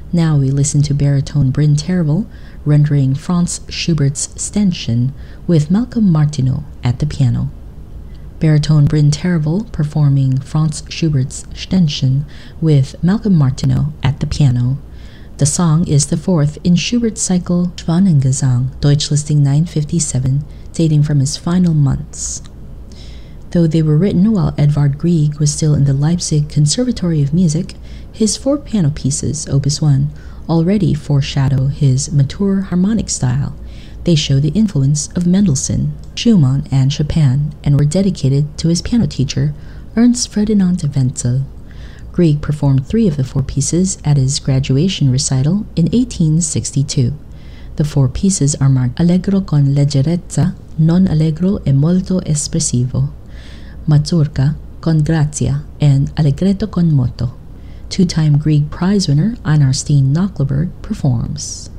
Now we listen to baritone Bryn Tervel rendering Franz Schubert's Ständchen with Malcolm Martineau at the piano. Baritone Bryn Tervel performing Franz Schubert's Ständchen with Malcolm Martineau at the piano. The song is the fourth in Schubert's cycle Schwanengesang, Deutschlisting 957, dating from his final months. Though they were written while Edvard Grieg was still in the Leipzig Conservatory of Music, his four piano pieces, Opus 1, already foreshadow his mature harmonic style. They show the influence of Mendelssohn, Schumann, and Chopin, and were dedicated to his piano teacher, Ernst Ferdinand Wenzel. Grieg performed 3 of the 4 pieces at his graduation recital in 1862. The 4 pieces are marked Allegro con leggerezza, non allegro e molto espressivo, Mazurka con grazia, and Allegretto con moto. 2-time Grieg Prize winner Einar Steen Knokleberg performs.